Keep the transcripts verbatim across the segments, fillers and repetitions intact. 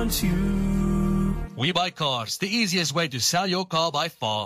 We Buy Cars, the easiest way to sell your car by far.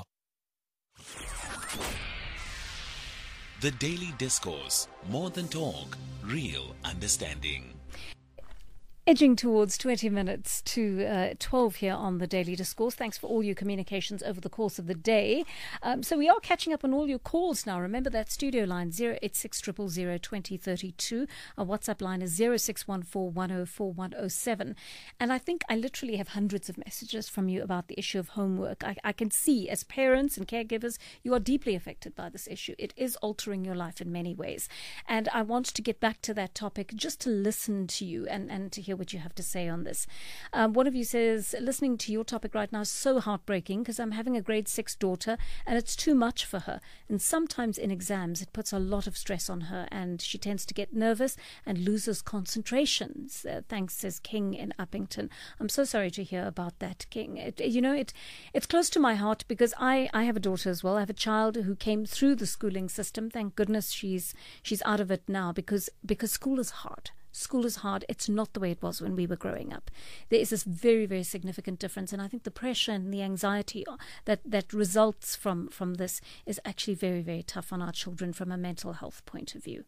The Daily Discourse, more than talk, real understanding. Edging towards twenty minutes to uh, twelve here on the Daily Discourse. Thanks for all your communications over the course of the day. Um, so we are catching up on all your calls now. Remember that studio line zero eight six zero zero zero two zero three two. Our WhatsApp line is zero six one four one zero four one zero seven. And I think I literally have hundreds of messages from you about the issue of homework. I, I can see as parents and caregivers, you are deeply affected by this issue. It is altering your life in many ways. And I want to get back to that topic just to listen to you and, and to hear what you have to say on this. Um, one of you says, listening to your topic right now is so heartbreaking because I'm having a grade six daughter and it's too much for her. And sometimes in exams, it puts a lot of stress on her and she tends to get nervous and loses concentration. Uh, thanks, says King in Uppington. I'm so sorry to hear about that, King. It, you know, it it's close to my heart because I, I have a daughter as well. I have a child who came through the schooling system. Thank goodness she's she's out of it now because because school is hard. School is hard. It's not the way it was when we were growing up. There is this very, very significant difference. And I think the pressure and the anxiety that, that results from, from this is actually very, very tough on our children from a mental health point of view.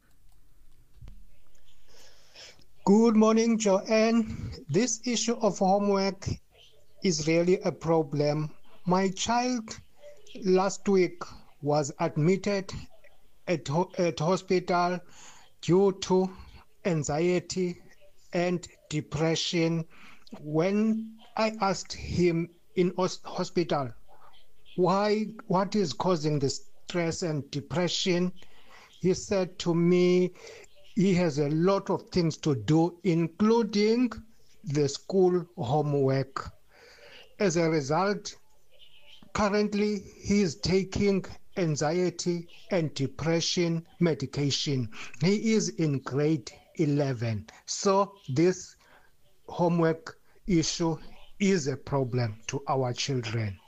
Good morning, Joanne. This issue of homework is really a problem. My child last week was admitted at, at hospital due to anxiety and depression. When I asked him in hospital why what is causing the stress and depression, he said to me he has a lot of things to do, including the school homework. As a result, currently he is taking anxiety and depression medication. He is in grade eleven. So this homework issue is a problem to our children.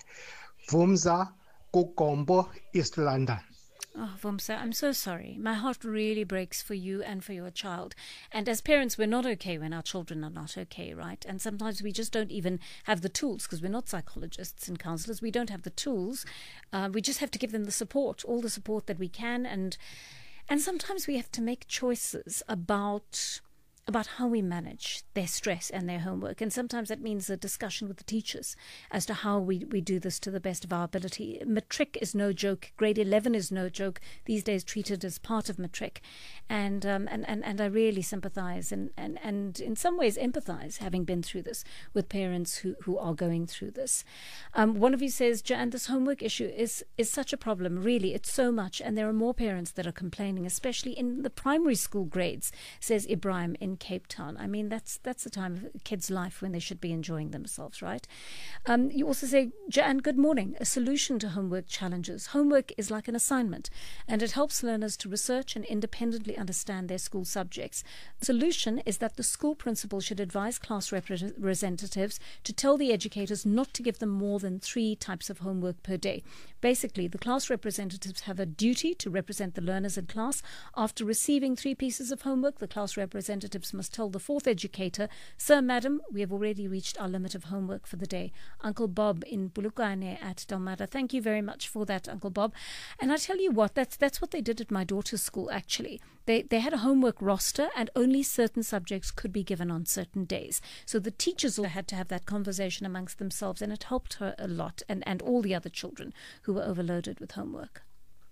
Vumza Kukombo, East London. Oh, Vumsa, I'm so sorry. My heart really breaks for you and for your child. And as parents, we're not okay when our children are not okay, right? And sometimes we just don't even have the tools because we're not psychologists and counselors. We don't have the tools. Uh, we just have to give them the support, all the support that we can. And and sometimes we have to make choices about about how we manage their stress and their homework. And sometimes that means a discussion with the teachers as to how we, we do this to the best of our ability. Matric is no joke. Grade eleven is no joke. These days treated as part of Matric. And um, and, and, and I really sympathize and, and, and in some ways empathize, having been through this, with parents who, who are going through this. Um, one of you says, Jan, this homework issue is, is such a problem. Really, it's so much. And there are more parents that are complaining, especially in the primary school grades, says Ibrahim in Cape Town. I mean, that's that's the time of a kid's life when they should be enjoying themselves, right? Um, you also say, Jan, good morning. A solution to homework challenges. Homework is like an assignment, and it helps learners to research and independently understand their school subjects. The solution is that the school principal should advise class representatives to tell the educators not to give them more than three types of homework per day. Basically, the class representatives have a duty to represent the learners in class. After receiving three pieces of homework, the class representatives must tell the fourth educator, Sir, Madam, we have already reached our limit of homework for the day. Uncle Bob in Bulukane at Dalmada. Thank you very much for that, Uncle Bob. And I tell you what, that's that's what they did at my daughter's school, actually. They they had a homework roster and only certain subjects could be given on certain days. So the teachers all had to have that conversation amongst themselves, and it helped her a lot, and, and all the other children who were overloaded with homework.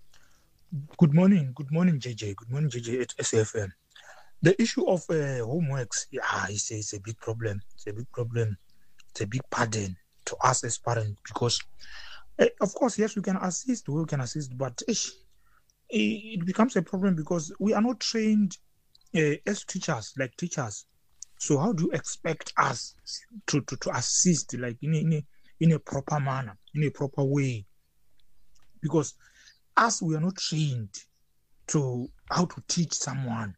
Good morning. Good morning, J J. Good morning, J J at S F M. The issue of uh, homeworks, yeah, it's, it's a big problem. It's a big problem. It's a big burden to us as parents because, uh, of course, yes, we can assist, we can assist, but ish, it becomes a problem because we are not trained uh, as teachers, like teachers. So how do you expect us to, to, to assist, like in a, in, a, in a proper manner, in a proper way? Because us, we are not trained to how to teach someone.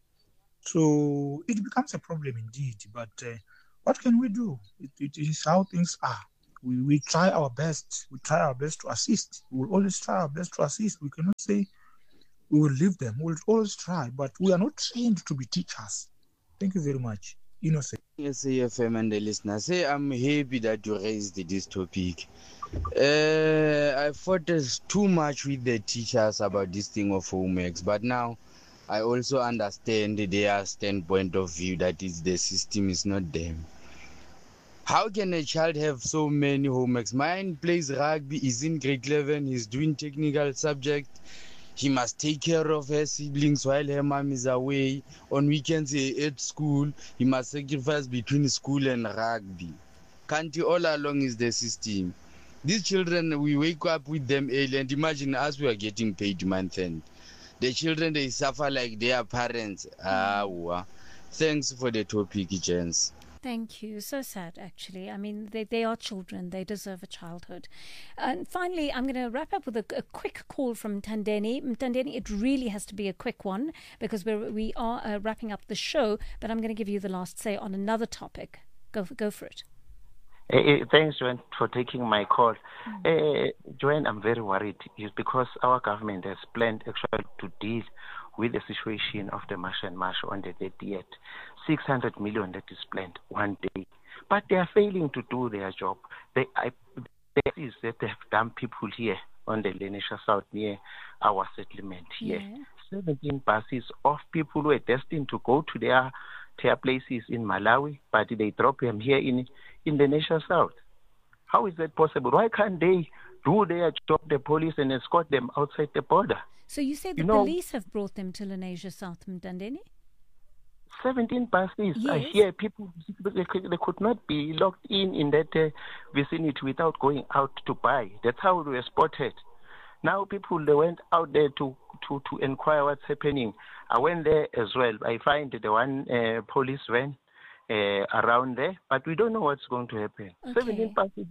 So it becomes a problem indeed. But uh, what can we do? It, it is how things are. We we try our best. We try our best to assist. We will always try our best to assist. We cannot say we will leave them. We will always try. But we are not trained to be teachers. Thank you very much. innocent. S A F M and the listeners, say I'm happy that you raised this topic. Uh, I fought too much with the teachers about this thing of homeworks, but now I also understand their standpoint of view, that is the system is not them. How can a child have so many homeworks? Mine plays rugby, is in grade eleven, he's doing technical subject. He must take care of her siblings while her mom is away. On weekends, he at school. He must sacrifice between school and rugby. Country all along is the system. These children, we wake up with them early, and imagine us, we are getting paid month end. The children, they suffer like their parents. Ah, wow. Thanks for the topic, Jens. Thank you. So sad, actually. I mean, they, they are children. They deserve a childhood. And finally, I'm going to wrap up with a, a quick call from Tandeni. Tandeni, it really has to be a quick one because we're, we are uh, wrapping up the show, but I'm going to give you the last say on another topic. Go, go for it. Uh, thanks, Joanne, for taking my call. Mm. Uh, Joanne, I'm very worried. It's because our government has planned actually to deal with the situation of the March and March on the thirtieth. six hundred million that is planned one day. But they are failing to do their job. They, I, there is that they have dumped people here on the Lenasia South near our settlement here. Yeah. seventeen buses of people who are destined to go to their, their places in Malawi, but they drop them here in in the Lenasia South. How is that possible? Why can't they do their job, the police, and escort them outside the border? So you say the you know, police have brought them to Lenasia South, Mtandeni? seventeen buses. Yes. I hear people, they could, they could not be locked in in that uh, vicinity without going out to buy. That's how they were spotted. Now people, they went out there to, to, to inquire what's happening. I went there as well. I find the one uh, police van uh, around there, but we don't know what's going to happen. Okay. seventeen buses,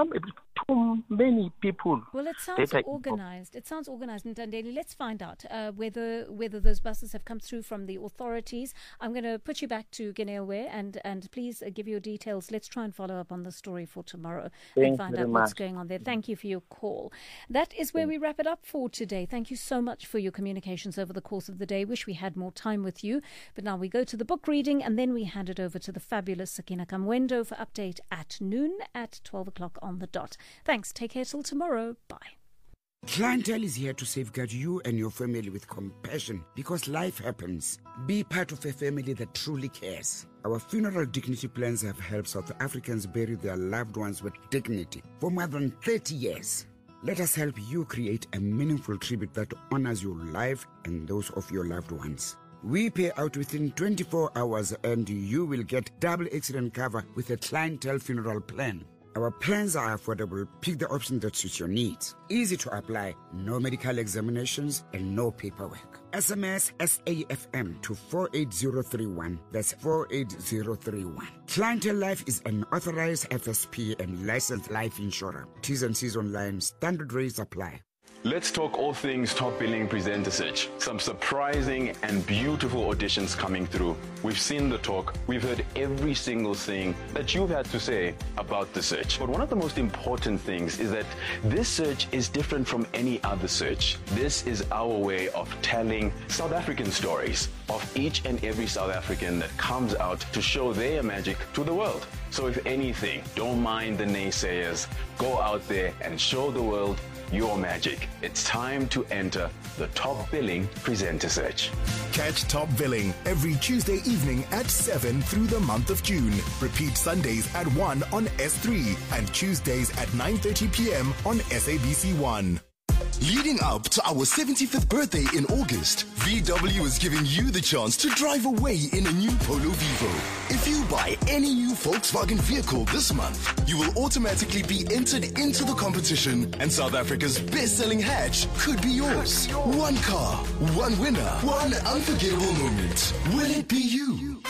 too many people. Well, it sounds organized. It sounds organized in Tandeni. Let's find out uh, whether whether those buses have come through from the authorities. I'm going to put you back to Gineawe and and please uh, give your details. Let's try and follow up on the story for tomorrow Thanks and find out much. what's going on there. Thank you for your call. That is where we wrap it up for today. Thank you so much for your communications over the course of the day. Wish we had more time with you, but now we go to the book reading and then we hand it over to the fabulous Sakina Kamwendo for update at noon at twelve o'clock on the dot. Thanks. Take care till tomorrow. Bye. Clientele is here to safeguard you and your family with compassion because life happens. Be part of a family that truly cares. Our funeral dignity plans have helped South Africans bury their loved ones with dignity for more than thirty years. Let us help you create a meaningful tribute that honors your life and those of your loved ones. We pay out within twenty-four hours and you will get double accident cover with a clientele funeral plan. Our plans are affordable. Pick the option that suits your needs. Easy to apply, no medical examinations and no paperwork. S M S S A F M to four eight zero three one. That's four eight zero three one. Clientele Life is an authorized F S P and licensed life insurer. T's and C's online. Standard rates apply. Let's talk all things top billing presenter search. Some surprising and beautiful auditions coming through. We've seen the talk. We've heard every single thing that you've had to say about the search. But one of the most important things is that this search is different from any other search. This is our way of telling South African stories of each and every South African that comes out to show their magic to the world. So if anything, don't mind the naysayers. Go out there and show the world your magic. It's time to enter the Top Billing Presenter Search. Catch Top Billing every Tuesday evening at seven through the month of June. Repeat Sundays at one on S three and Tuesdays at nine thirty p.m. on S A B C one. Leading up to our seventy-fifth birthday in August, V W is giving you the chance to drive away in a new Polo Vivo. If you buy any new Volkswagen vehicle this month, you will automatically be entered into the competition and South Africa's best-selling hatch could be yours. One car, one winner, one unforgettable moment. Will it be you?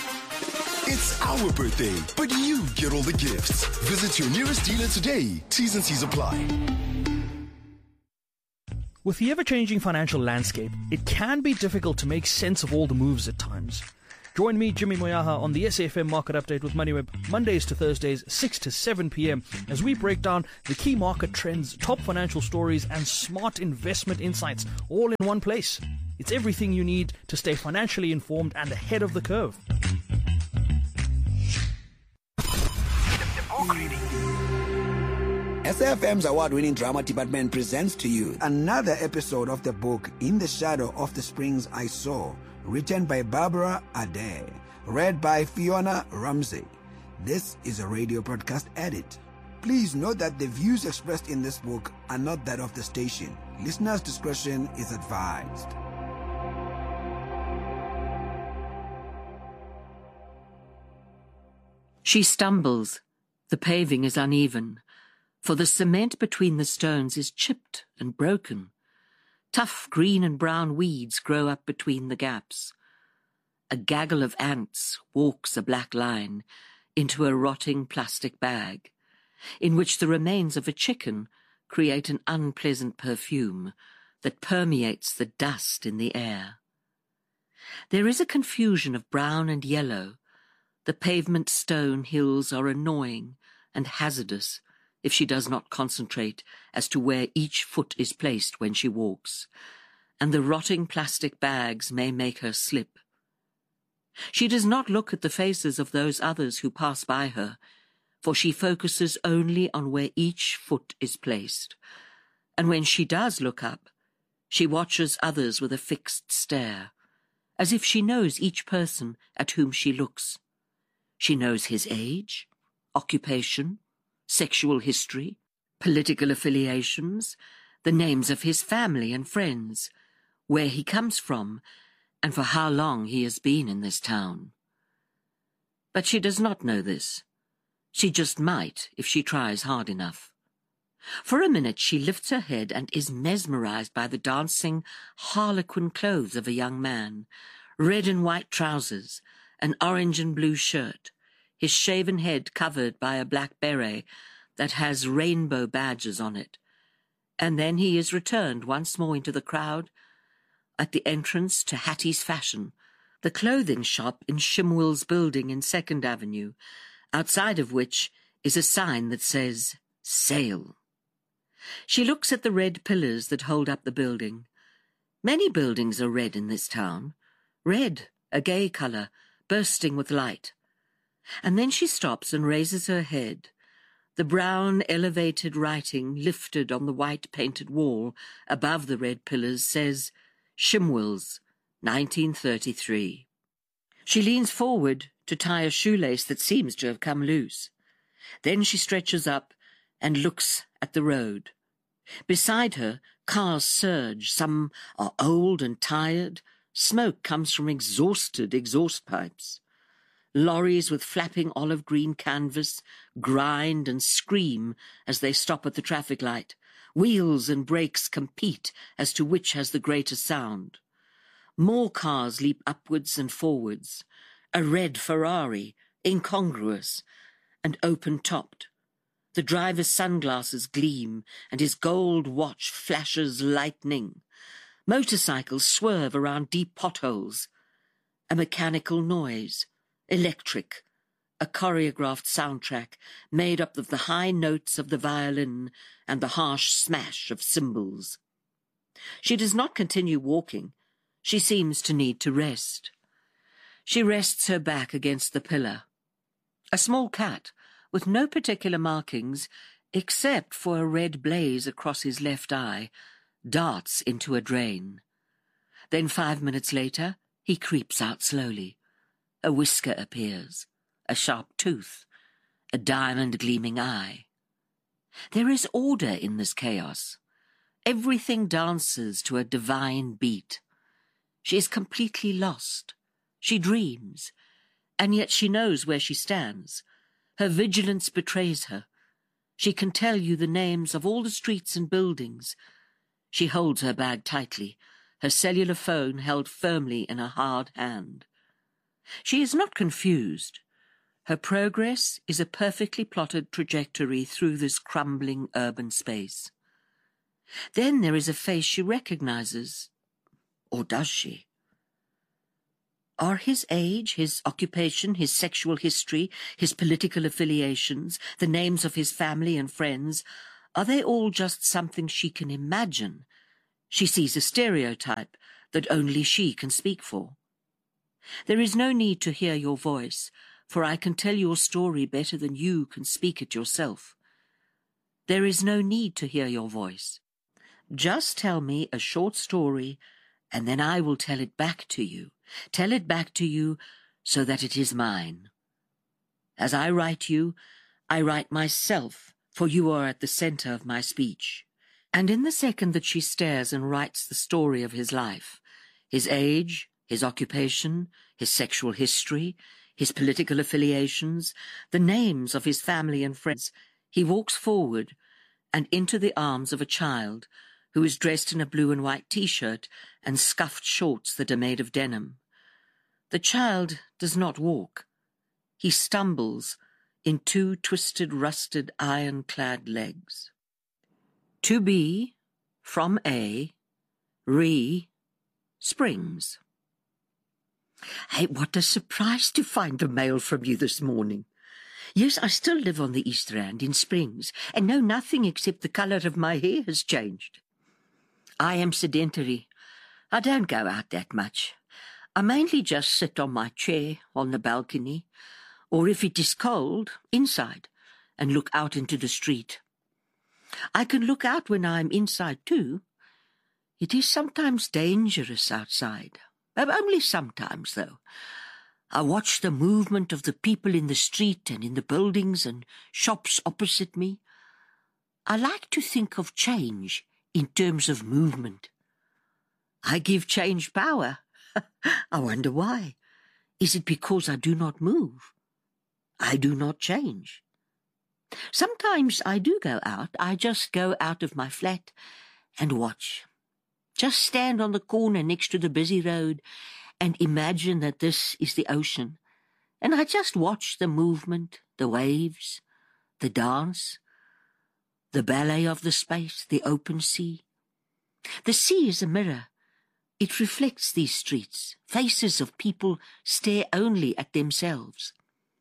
It's our birthday, but you get all the gifts. Visit your nearest dealer today. T's and C's apply. With the ever-changing financial landscape, it can be difficult to make sense of all the moves at times. Join me, Jimmy Moyaha, on the S A F M Market Update with MoneyWeb, Mondays to Thursdays, six to seven p.m, as we break down the key market trends, top financial stories, and smart investment insights, all in one place. It's everything you need to stay financially informed and ahead of the curve. Talk Radio. S A F M's award-winning drama department presents to you another episode of the book In the Shadow of the Springs I Saw, written by Barbara Adair, read by Fiona Ramsey. This is a radio broadcast edit. Please note that the views expressed in this book are not that of the station. Listeners' discretion is advised. She stumbles. The paving is uneven, for the cement between the stones is chipped and broken. Tough green and brown weeds grow up between the gaps. A gaggle of ants walks a black line into a rotting plastic bag, in which the remains of a chicken create an unpleasant perfume that permeates the dust in the air. There is a confusion of brown and yellow. The pavement stone hills are annoying and hazardous if she does not concentrate as to where each foot is placed when she walks, and the rotting plastic bags may make her slip. She does not look at the faces of those others who pass by her, for she focuses only on where each foot is placed, and when she does look up, she watches others with a fixed stare, as if she knows each person at whom she looks. She knows his age, occupation, sexual history, political affiliations, the names of his family and friends, where he comes from, and for how long he has been in this town. But she does not know this. She just might if she tries hard enough. For a minute she lifts her head and is mesmerized by the dancing harlequin clothes of a young man, red and white trousers, an orange and blue shirt, his shaven head covered by a black beret that has rainbow badges on it. And then he is returned once more into the crowd at the entrance to Hattie's Fashion, the clothing shop in Shimwell's building in Second Avenue, outside of which is a sign that says, Sale. She looks at the red pillars that hold up the building. Many buildings are red in this town. Red, a gay colour, bursting with light. And then she stops and raises her head. The brown, elevated writing lifted on the white painted wall above the red pillars says, Shimwell's, nineteen thirty-three. She leans forward to tie a shoelace that seems to have come loose. Then she stretches up and looks at the road. Beside her, cars surge. Some are old and tired. Smoke comes from exhausted exhaust pipes. Lorries with flapping olive-green canvas grind and scream as they stop at the traffic light. Wheels and brakes compete as to which has the greater sound. More cars leap upwards and forwards. A red Ferrari, incongruous and open-topped. The driver's sunglasses gleam and his gold watch flashes lightning. Motorcycles swerve around deep potholes. A mechanical noise, electric, a choreographed soundtrack made up of the high notes of the violin and the harsh smash of cymbals. She does not continue walking. She seems to need to rest. She rests her back against the pillar. A small cat, with no particular markings except for a red blaze across his left eye, darts into a drain. Then five minutes later, he creeps out slowly. A whisker appears, a sharp tooth, a diamond-gleaming eye. There is order in this chaos. Everything dances to a divine beat. She is completely lost. She dreams, and yet she knows where she stands. Her vigilance betrays her. She can tell you the names of all the streets and buildings. She holds her bag tightly, her cellular phone held firmly in a hard hand. She is not confused. Her progress is a perfectly plotted trajectory through this crumbling urban space. Then there is a face she recognizes. Or does she? Are his age, his occupation, his sexual history, his political affiliations, the names of his family and friends, are they all just something she can imagine? She sees a stereotype that only she can speak for. There is no need to hear your voice, for I can tell your story better than you can speak it yourself. There is no need to hear your voice. Just tell me a short story, and then I will tell it back to you. Tell it back to you so that it is mine. As I write you, I write myself, for you are at the centre of my speech. And in the second that she stares and writes the story of his life, his age, his occupation, his sexual history, his political affiliations, the names of his family and friends, he walks forward and into the arms of a child who is dressed in a blue and white T-shirt and scuffed shorts that are made of denim. The child does not walk. He stumbles in two twisted, rusted, iron-clad legs. To be, from A, re, Springs. Hey, what a surprise to find the mail from you this morning. Yes, I still live on the East Rand in Springs, and know nothing except the colour of my hair has changed. I am sedentary. I don't go out that much. I mainly just sit on my chair on the balcony, or if it is cold, inside, and look out into the street. I can look out when I am inside too. It is sometimes dangerous outside. Only sometimes, though. I watch the movement of the people in the street and in the buildings and shops opposite me. I like to think of change in terms of movement. I give change power. I wonder why. Is it because I do not move? I do not change. Sometimes I do go out. I just go out of my flat and watch. Just stand on the corner next to the busy road and imagine that this is the ocean. And I just watch the movement, the waves, the dance, the ballet of the space, the open sea. The sea is a mirror. It reflects these streets. Faces of people stare only at themselves.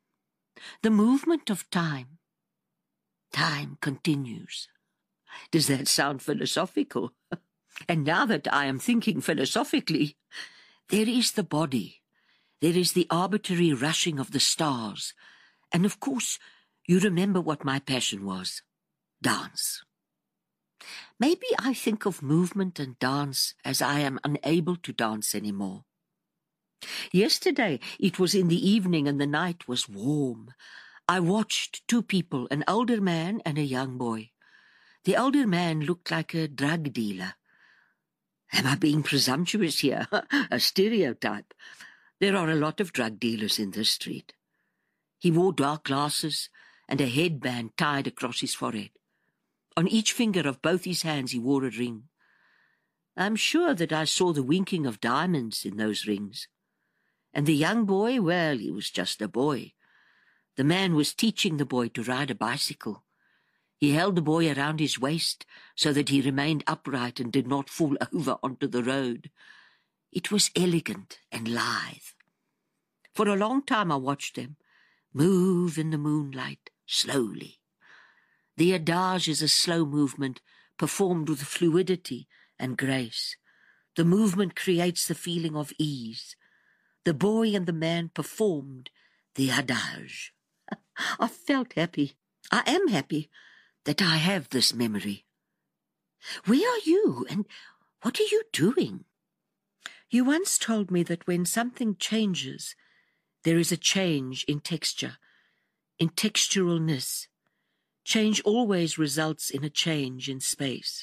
The movement of time. Time continues. Does that sound philosophical? And now that I am thinking philosophically, there is the body, there is the arbitrary rushing of the stars, and of course you remember what my passion was, dance. Maybe I think of movement and dance as I am unable to dance anymore. Yesterday it was in the evening and the night was warm. I watched two people, an older man and a young boy. The older man looked like a drug dealer. Am I being presumptuous here? A stereotype. There are a lot of drug dealers in this street. He wore dark glasses and a headband tied across his forehead. On each finger of both his hands he wore a ring. I'm sure that I saw the winking of diamonds in those rings. And the young boy, well, he was just a boy. The man was teaching the boy to ride a bicycle. He held the boy around his waist so that he remained upright and did not fall over onto the road. It was elegant and lithe. For a long time I watched them move in the moonlight, slowly. The adage is a slow movement performed with fluidity and grace. The movement creates the feeling of ease. The boy and the man performed the adage. I felt happy. I am happy that I have this memory. Where are you, and what are you doing? You once told me that when something changes, there is a change in texture, in texturalness. Change always results in a change in space.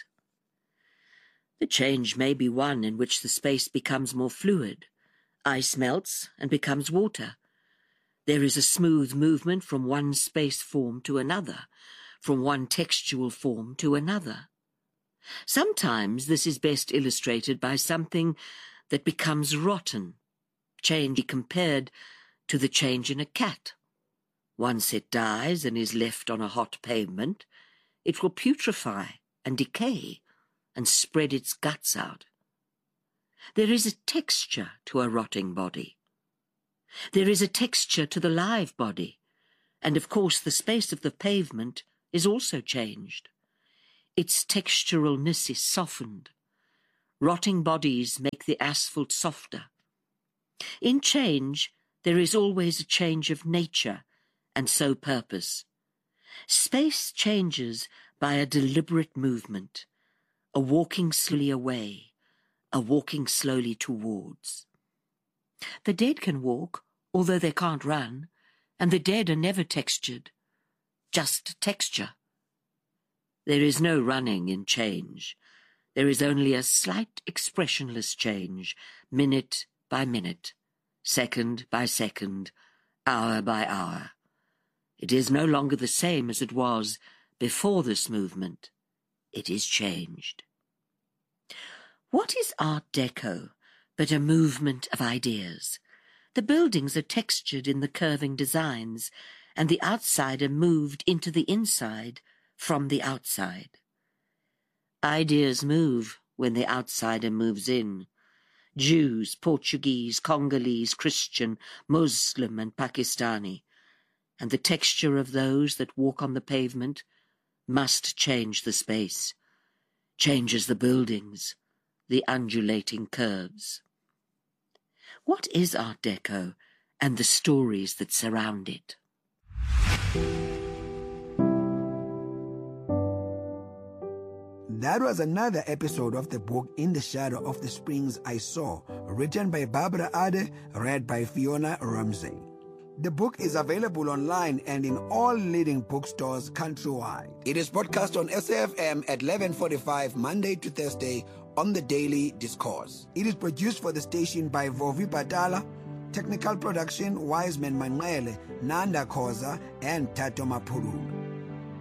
The change may be one in which the space becomes more fluid. Ice melts and becomes water. There is a smooth movement from one space form to another, from one textual form to another. Sometimes this is best illustrated by something that becomes rotten, change compared to the change in a cat. Once it dies and is left on a hot pavement, it will putrefy and decay and spread its guts out. There is a texture to a rotting body. There is a texture to the live body, and of course the space of the pavement is also changed. Its texturalness is softened. Rotting bodies make the asphalt softer. In change, there is always a change of nature, and so purpose. Space changes by a deliberate movement, a walking slowly away, a walking slowly towards. The dead can walk, although they can't run, and the dead are never textured, just texture. There is no running in change. There is only a slight expressionless change, minute by minute, second by second, hour by hour. It is no longer the same as it was before this movement. It is changed. What is Art Deco but a movement of ideas? The buildings are textured in the curving designs, and the outsider moved into the inside from the outside. Ideas move when the outsider moves in. Jews, Portuguese, Congolese, Christian, Muslim and Pakistani, and the texture of those that walk on the pavement must change the space, changes the buildings, the undulating curves. What is Art Deco and the stories that surround it? That was another episode of the book In the Shadow of the Springs I Saw, written by Barbara Ade, read by Fiona Ramsey. The book is available online and in all leading bookstores countrywide. It is broadcast on S A F M at eleven forty-five Monday to Thursday on the Daily Discourse. It is produced for the station by Vovi Batala, technical production Wiseman Manwele, Nanda Koza, and Tato Mapuru.